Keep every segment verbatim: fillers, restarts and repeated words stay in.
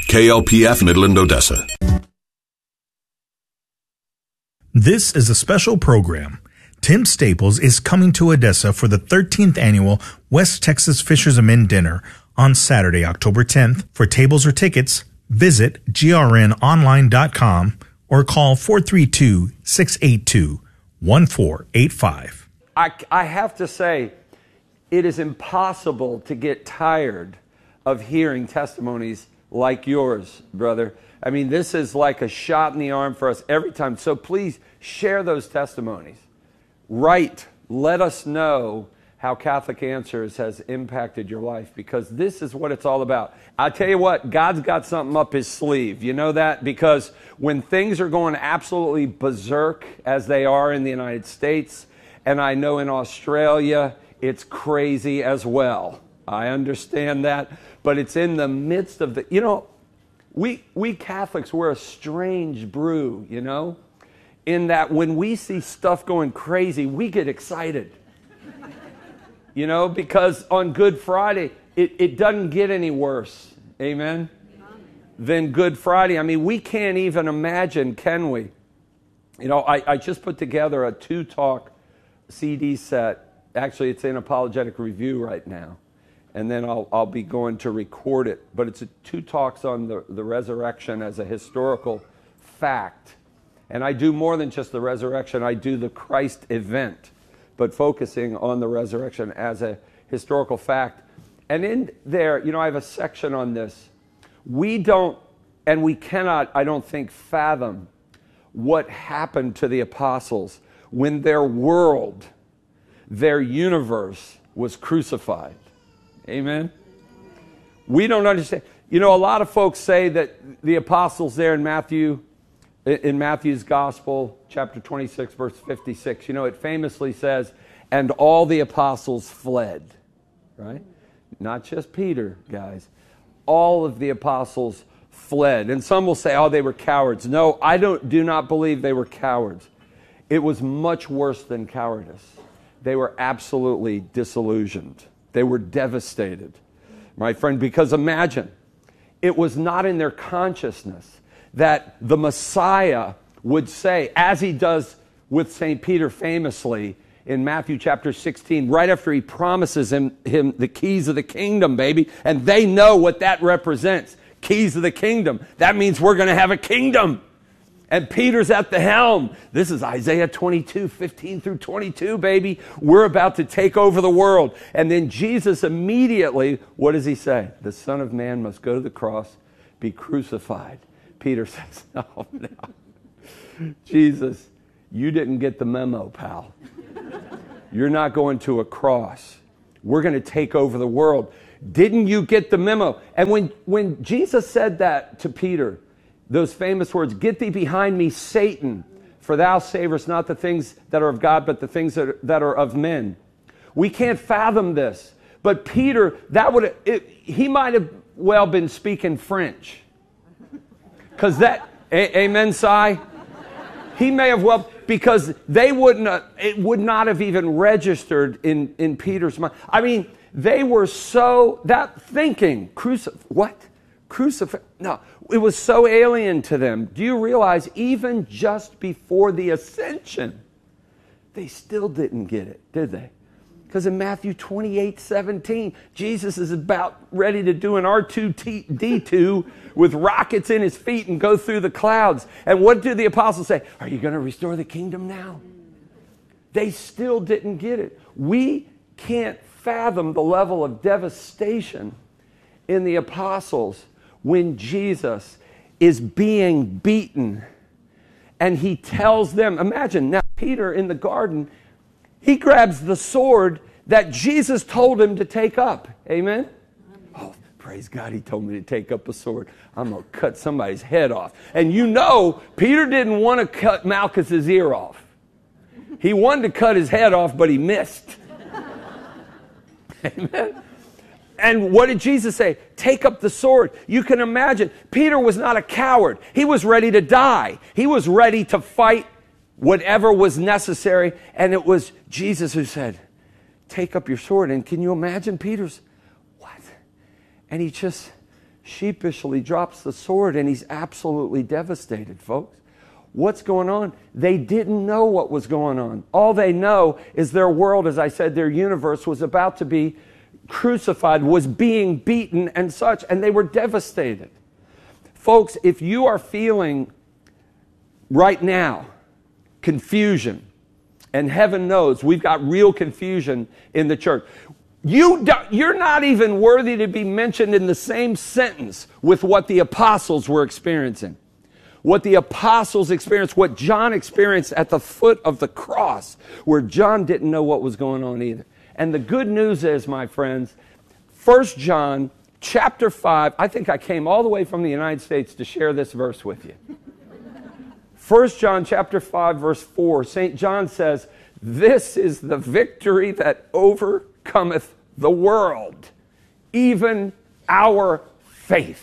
K L P F Midland, Odessa. This is a special program. Tim Staples is coming to Odessa for the thirteenth annual West Texas Fishermen Dinner on Saturday, October tenth. For tables or tickets, visit G R N online dot com or call four three two, six eight two, one four eight five. I, I have to say, it is impossible to get tired of hearing testimonies like yours, brother. I mean, this is like a shot in the arm for us every time. So please share those testimonies. Write, let us know how Catholic Answers has impacted your life, because this is what it's all about. I tell you what, God's got something up his sleeve. You know that? Because when things are going absolutely berserk, as they are in the United States, and I know in Australia, it's crazy as well. I understand that. But it's in the midst of the, you know, we, we Catholics, we're a strange brew, you know, in that when we see stuff going crazy, we get excited. You know, because on Good Friday, it, it doesn't get any worse, amen, than Good Friday. I mean, we can't even imagine, can we? You know, I, I just put together a two-talk C D set. Actually, it's in Apologetic Review right now. And then I'll, I'll be going to record it. But it's a, two talks on the, the resurrection as a historical fact. And I do more than just the resurrection. I do the Christ event, but focusing on the resurrection as a historical fact. And in there, you know, I have a section on this. We don't, and we cannot, I don't think, fathom what happened to the apostles when their world, their universe was crucified. Amen? We don't understand. You know, a lot of folks say that the apostles there in Matthew, in Matthew's Gospel, chapter twenty-six, verse fifty-six, you know, it famously says, and all the apostles fled, right? Not just Peter, guys. All of the apostles fled. And some will say, oh, they were cowards. No, I don't, do not believe they were cowards. It was much worse than cowardice. They were absolutely disillusioned. They were devastated, my friend, because imagine, it was not in their consciousness that the Messiah would say, as he does with Saint Peter famously in Matthew chapter sixteen, right after he promises him, him the keys of the kingdom, baby, and they know what that represents, keys of the kingdom. That means we're going to have a kingdom. And Peter's at the helm. This is Isaiah twenty-two, fifteen through twenty-two, baby. We're about to take over the world. And then Jesus immediately, what does he say? The Son of Man must go to the cross, be crucified. Peter says, no, no. Jesus, you didn't get the memo, pal. You're not going to a cross. We're going to take over the world. Didn't you get the memo? And when, when Jesus said that to Peter, those famous words, get thee behind me, Satan, for thou savorest not the things that are of God, but the things that are, that are of men. We can't fathom this. But Peter, that would it, he might have well been speaking French. Because that, a, amen, Si? He may have well, because they wouldn't, have, it would not have even registered in, in Peter's mind. I mean, they were so, that thinking, crucif, what? Crucifix, no, it was so alien to them. Do you realize even just before the ascension, they still didn't get it, did they? Because in Matthew twenty-eight, seventeen, Jesus is about ready to do an R two D two with rockets in his feet and go through the clouds. And what do the apostles say? Are you going to restore the kingdom now? They still didn't get it. We can't fathom the level of devastation in the apostles when Jesus is being beaten and he tells them, imagine now Peter in the garden, he grabs the sword that Jesus told him to take up. Amen? Oh, praise God, he told me to take up a sword. I'm going to cut somebody's head off. And you know, Peter didn't want to cut Malchus's ear off. He wanted to cut his head off, but he missed. Amen? And what did Jesus say? Take up the sword. You can imagine, Peter was not a coward. He was ready to die. He was ready to fight whatever was necessary. And it was Jesus who said, take up your sword. And can you imagine Peter's, what? And he just sheepishly drops the sword, and he's absolutely devastated, folks. What's going on? They didn't know what was going on. All they know is their world, as I said, their universe was about to be crucified, was being beaten and such, and they were devastated. Folks, if you are feeling right now confusion, and heaven knows we've got real confusion in the church, you don't, you're not even worthy to be mentioned in the same sentence with what the apostles were experiencing. What the apostles experienced, what John experienced at the foot of the cross, where John didn't know what was going on either. And the good news is, my friends, First John chapter five, I think I came all the way from the United States to share this verse with you. First John chapter five, verse four, Saint John says, "This is the victory that overcometh the world, even our faith."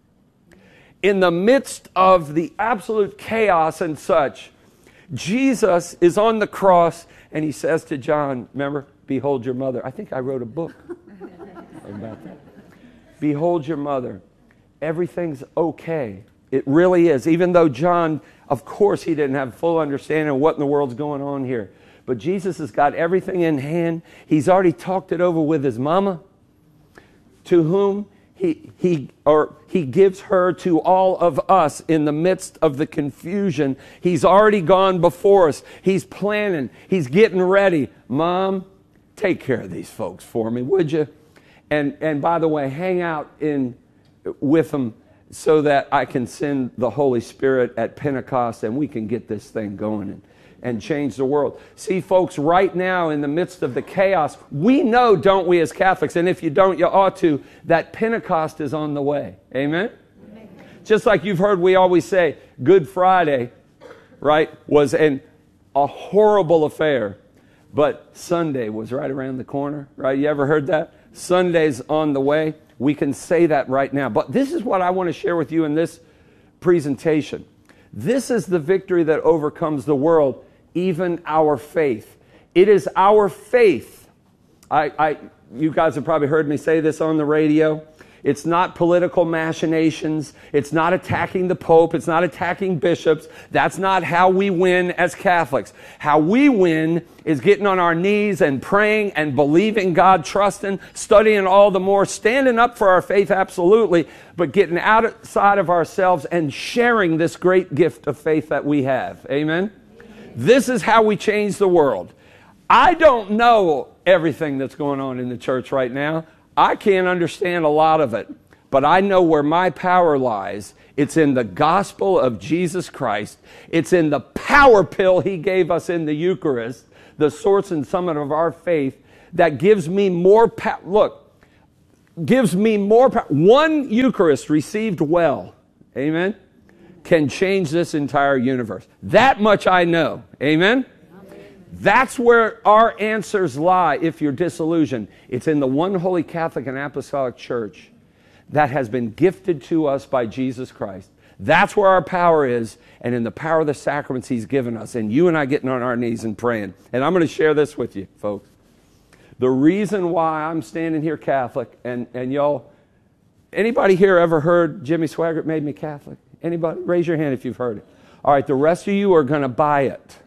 In the midst of the absolute chaos and such, Jesus is on the cross, and he says to John, remember, behold your mother. I think I wrote a book about that. Behold your mother. Everything's okay. It really is. Even though John, of course, he didn't have full understanding of what in the world's going on here. But Jesus has got everything in hand. He's already talked it over with his mama, to whom He, he, or he gives her to all of us in the midst of the confusion. He's already gone before us. He's planning. He's getting ready. Mom, take care of these folks for me, would you? And, and by the way, hang out in with them so that I can send the Holy Spirit at Pentecost and we can get this thing going and, and change the world. See, folks, right now in the midst of the chaos, we know, don't we, as Catholics, and if you don't, you ought to, that Pentecost is on the way. Amen? Amen. Just like you've heard we always say, Good Friday, right, was an, a horrible affair, but Sunday was right around the corner, right? You ever heard that? Sunday's on the way. We can say that right now. But this is what I want to share with you in this presentation. This is the victory that overcomes the world, even our faith. It is our faith. I, I, you guys have probably heard me say this on the radio. It's not political machinations. It's not attacking the Pope. It's not attacking bishops. That's not how we win as Catholics. How we win is getting on our knees and praying and believing God, trusting, studying all the more, standing up for our faith, absolutely, but getting outside of ourselves and sharing this great gift of faith that we have. Amen? This is how we change the world. I don't know everything that's going on in the church right now. I can't understand a lot of it, but I know where my power lies. It's in the gospel of Jesus Christ. It's in the power pill he gave us in the Eucharist, the source and summit of our faith, that gives me more power. Look, gives me more power. One Eucharist received well, amen, can change this entire universe. That much I know, amen? That's where our answers lie if you're disillusioned. It's in the one holy Catholic and Apostolic Church that has been gifted to us by Jesus Christ. That's where our power is, and in the power of the sacraments he's given us, and you and I getting on our knees and praying. And I'm going to share this with you, folks. The reason why I'm standing here Catholic, and, and y'all, anybody here ever heard Jimmy Swaggart made me Catholic? Anybody? Raise your hand if you've heard it. All right, the rest of you are going to buy it.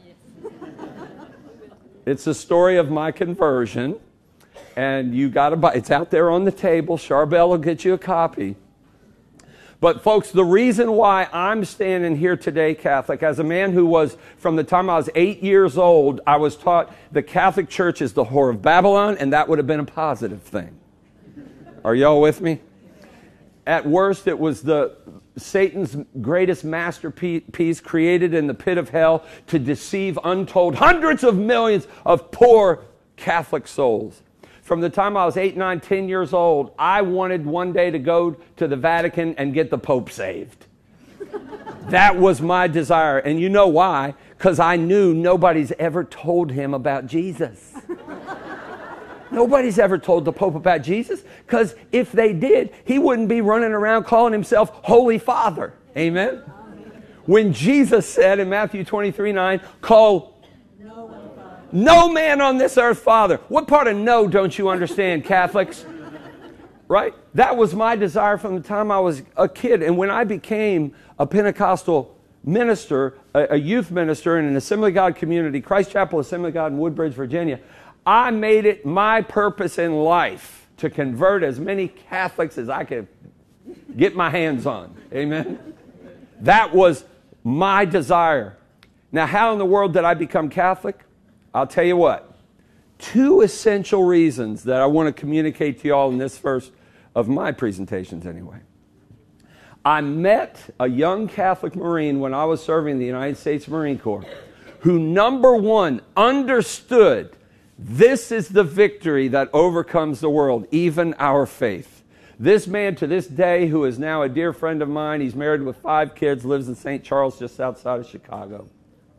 It's the story of my conversion, and you got to buy. It's out there on the table. Charbel will get you a copy. But folks, the reason why I'm standing here today, Catholic, as a man who was, from the time I was eight years old, I was taught the Catholic Church is the whore of Babylon, and that would have been a positive thing. Are y'all with me? At worst, it was the Satan's greatest masterpiece created in the pit of hell to deceive untold hundreds of millions of poor Catholic souls. From the time I was eight, nine, ten years old, I wanted one day to go to the Vatican and get the Pope saved. That was my desire. And you know why? Because I knew nobody's ever told him about Jesus. Nobody's ever told the Pope about Jesus, because if they did, he wouldn't be running around calling himself Holy Father. Amen? Amen. When Jesus said in Matthew twenty-three nine, call no, one father. No man on this earth Father. What part of no don't you understand, Catholics? Right? That was my desire from the time I was a kid. And when I became a Pentecostal minister, a, a youth minister in an Assembly of God community, Christ Chapel Assembly of God in Woodbridge, Virginia, I made it my purpose in life to convert as many Catholics as I could get my hands on. Amen? That was my desire. Now, how in the world did I become Catholic? I'll tell you what. Two essential reasons that I want to communicate to you all in this first of my presentations anyway. I met a young Catholic Marine when I was serving in the United States Marine Corps who, number one, understood this is the victory that overcomes the world, even our faith. This man to this day, who is now a dear friend of mine, he's married with five kids, lives in Saint Charles just outside of Chicago.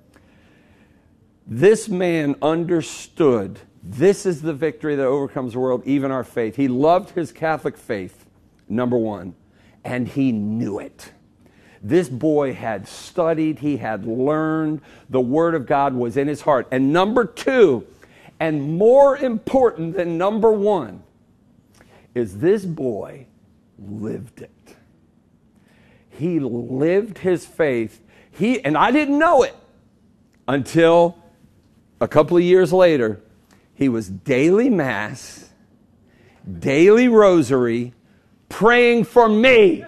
This man understood this is the victory that overcomes the world, even our faith. He loved his Catholic faith, number one, and he knew it. This boy had studied, he had learned, the Word of God was in his heart. And number two, and more important than number one, is this boy lived it. He lived his faith. He, and I didn't know it until a couple of years later. He was daily mass, daily rosary, praying for me.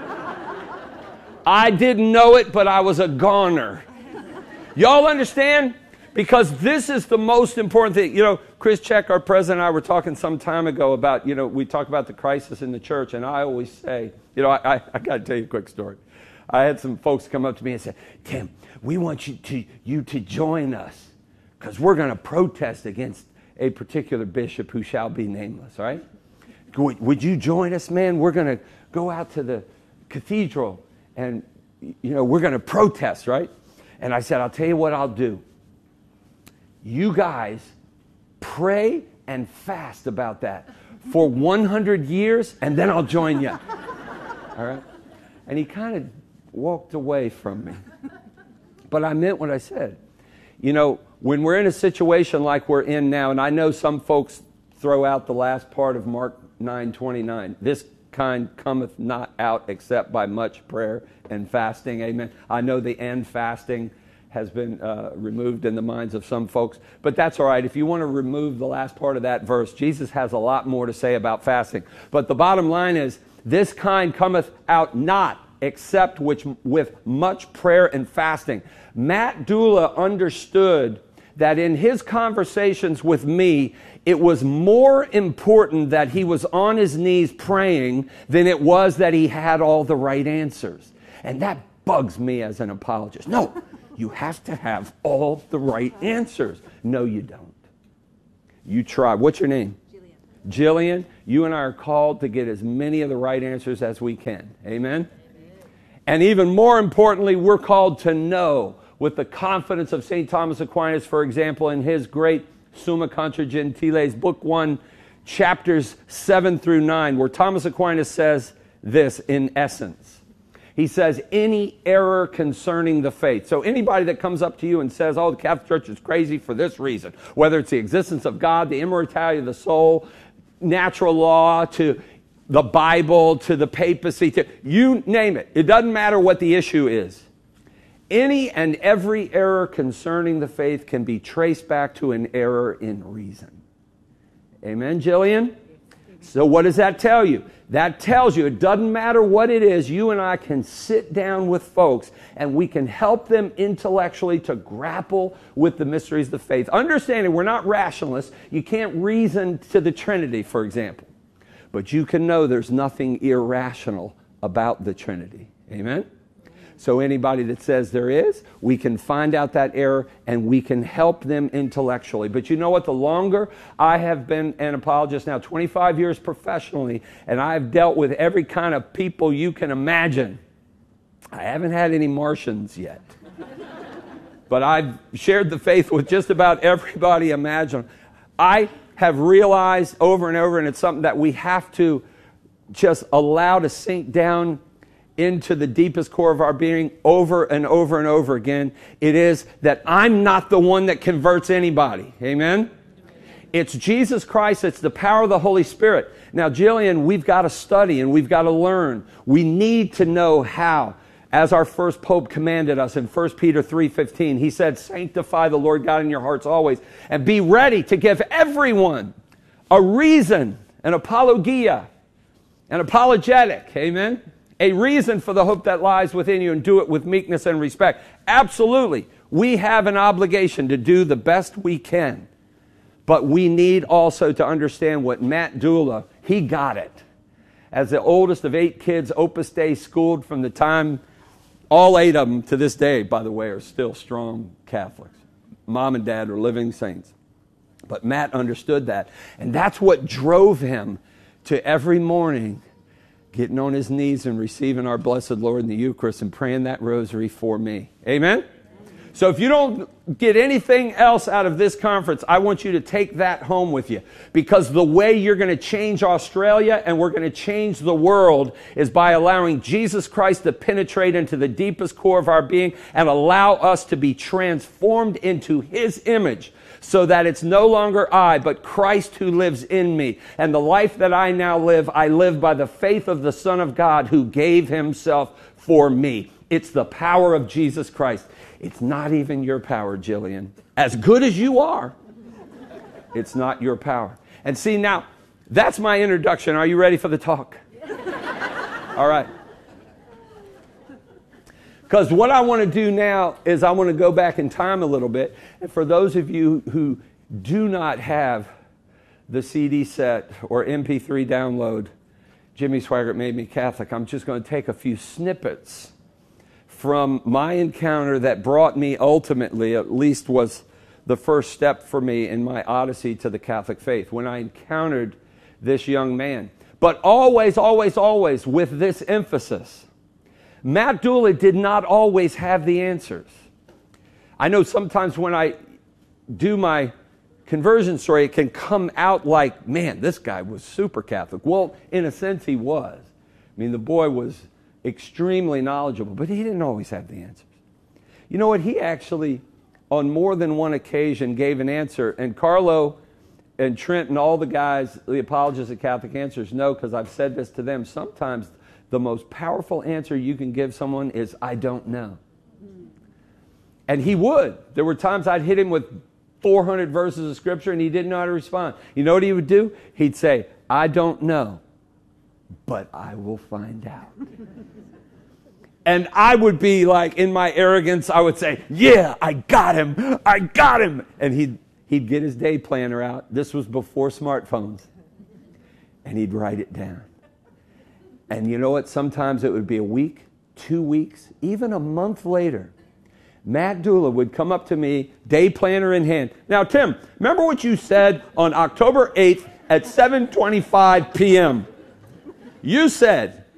I didn't know it, but I was a goner. Y'all understand? Because this is the most important thing. You know, Chris Check, our president, and I were talking some time ago about, you know, we talk about the crisis in the church, and I always say, you know, I, I, I got to tell you a quick story. I had some folks come up to me and say, Tim, we want you to, you to join us because we're going to protest against a particular bishop who shall be nameless, right? Would you join us, man? We're going to go out to the cathedral and, you know, we're going to protest, right? And I said, I'll tell you what I'll do. You guys pray and fast about that for one hundred years, and then I'll join you. All right? And he kind of walked away from me. But I meant what I said. You know, when we're in a situation like we're in now, and I know some folks throw out the last part of Mark nine twenty-nine, this kind cometh not out except by much prayer and fasting. Amen. I know the and fasting has been uh, removed in the minds of some folks, but that's all right. If you want to remove the last part of that verse, Jesus has a lot more to say about fasting. But the bottom line is, this kind cometh out not except which, with much prayer and fasting. Matt Dula understood that in his conversations with me, it was more important that he was on his knees praying than it was that he had all the right answers. And that bugs me as an apologist. No, you have to have all the right answers. No, you don't. You try. What's your name? Jillian. Jillian, you and I are called to get as many of the right answers as we can. Amen? Amen. And even more importantly, we're called to know with the confidence of Saint Thomas Aquinas, for example, in his great Summa Contra Gentiles, book one, chapters seven through nine, where Thomas Aquinas says this in essence. He says, any error concerning the faith. So anybody that comes up to you and says, oh, the Catholic Church is crazy for this reason, whether it's the existence of God, the immortality of the soul, natural law, to the Bible, to the papacy, to you name it. It doesn't matter what the issue is. Any and every error concerning the faith can be traced back to an error in reason. Amen, Jillian? So what does that tell you? That tells you it doesn't matter what it is, you and I can sit down with folks and we can help them intellectually to grapple with the mysteries of the faith. Understanding we're not rationalists. You can't reason to the Trinity, for example. But you can know there's nothing irrational about the Trinity. Amen? So anybody that says there is, we can find out that error and we can help them intellectually. But you know what? The longer I have been an apologist now, twenty-five years professionally, and I've dealt with every kind of people you can imagine. I haven't had any Martians yet. But I've shared the faith with just about everybody imaginable. I have realized over and over, and it's something that we have to just allow to sink down into the deepest core of our being over and over and over again. It is that I'm not the one that converts anybody. Amen? It's Jesus Christ. It's the power of the Holy Spirit. Now, Jillian, we've got to study and we've got to learn. We need to know how. As our first Pope commanded us in First Peter three fifteen, he said, sanctify the Lord God in your hearts always, and be ready to give everyone a reason, an apologia, an apologetic, amen? A reason for the hope that lies within you, and do it with meekness and respect. Absolutely. We have an obligation to do the best we can. But we need also to understand what Matt Dula, he got it. As the oldest of eight kids, Opus Dei schooled from the time, all eight of them to this day, by the way, are still strong Catholics. Mom and dad are living saints. But Matt understood that. And that's what drove him to every morning getting on his knees and receiving our blessed Lord in the Eucharist and praying that rosary for me. Amen? So if you don't get anything else out of this conference, I want you to take that home with you. Because the way you're going to change Australia and we're going to change the world is by allowing Jesus Christ to penetrate into the deepest core of our being and allow us to be transformed into His image, so that it's no longer I, but Christ who lives in me. And the life that I now live, I live by the faith of the Son of God who gave Himself for me. It's the power of Jesus Christ. It's not even your power, Jillian. As good as you are, it's not your power. And see, now, that's my introduction. Are you ready for the talk? All right. Because what I want to do now is I want to go back in time a little bit. And for those of you who do not have the C D set or M P three download, Jimmy Swaggart Made Me Catholic, I'm just going to take a few snippets from my encounter that brought me ultimately, at least was the first step for me in my odyssey to the Catholic faith, when I encountered this young man. But always, always, always with this emphasis. Matt Dula did not always have the answers. I know sometimes when I do my conversion story, it can come out like, man, this guy was super Catholic. Well, in a sense, he was. I mean, the boy was extremely knowledgeable, but he didn't always have the answers. You know what? He actually, on more than one occasion, gave an answer. And Carlo and Trent and all the guys, the apologists of Catholic Answers, know, because I've said this to them, sometimes the most powerful answer you can give someone is, I don't know. And he would. There were times I'd hit him with four hundred verses of Scripture and he didn't know how to respond. You know what he would do? He'd say, I don't know, but I will find out. And I would be like, in my arrogance, I would say, yeah, I got him. I got him. And he'd, he'd get his day planner out. This was before smartphones. And he'd write it down. And you know what? Sometimes it would be a week, two weeks, even a month later. Matt Dula would come up to me, day planner in hand. Now, Tim, remember what you said on October eighth at seven twenty-five p.m.? You said,